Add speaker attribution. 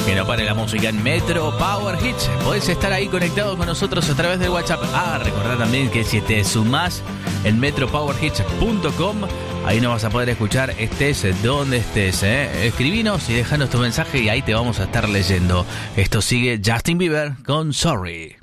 Speaker 1: Que no pare la música en Metro Power Hits. Podés estar ahí conectado con nosotros a través del WhatsApp. Recordá también que si te sumás en metropowerhits.com, ahí nos vas a poder escuchar estés donde estés. Escribinos y dejanos tu mensaje y ahí te vamos a estar leyendo. Esto sigue Justin Bieber con Sorry.